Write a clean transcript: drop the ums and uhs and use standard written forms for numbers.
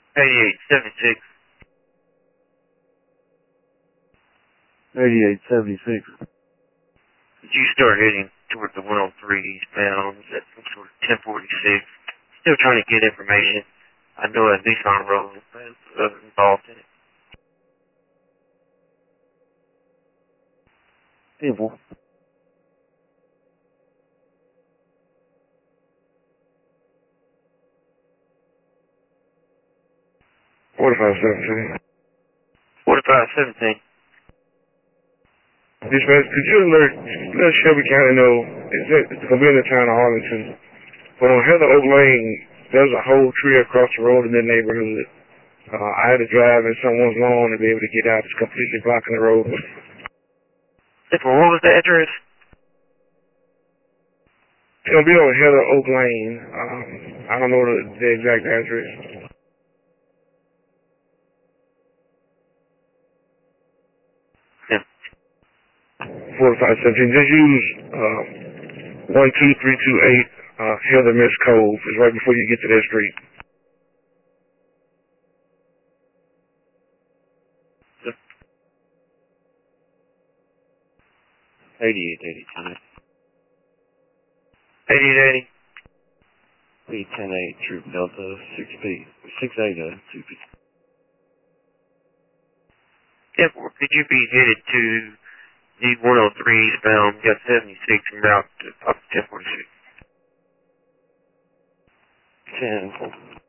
8876. 8876. Did you start heading towards the 103 eastbound at some sort of 1046? Still trying to get information. I know a Nissan Rogue is involved in it. People. What if I was 17? 4517. Dispatch, could you let Shelby County know, it's going to be in the town of Arlington, but on Heather Oak Lane, there's a whole tree across the road in that neighborhood. I had to drive in someone's lawn to be able to get out. It's completely blocking the road. What was the address? It's going to be on Heather Oak Lane. I don't know the exact address. Yeah. 4517. Just use 12328 Heather Miss Cove. It's right before you get to that street. Yeah. 8880. 8880. B108 Troop Delta 6P. 6A 2P. Yeah, could you be headed to the 103 eastbound, got 76 en route to up to 1046? 10.